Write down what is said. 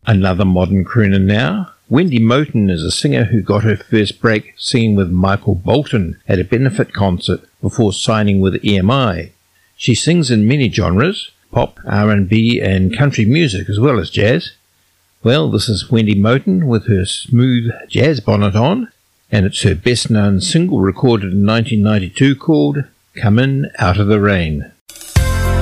Another modern crooner now. Wendy Moten is a singer who got her first break singing with Michael Bolton at a benefit concert before signing with EMI. She sings in many genres, pop, R&B and country music as well as jazz. Well, this is Wendy Moten with her smooth jazz bonnet on, and it's her best-known single recorded in 1992 called Comin' Out of the Rain.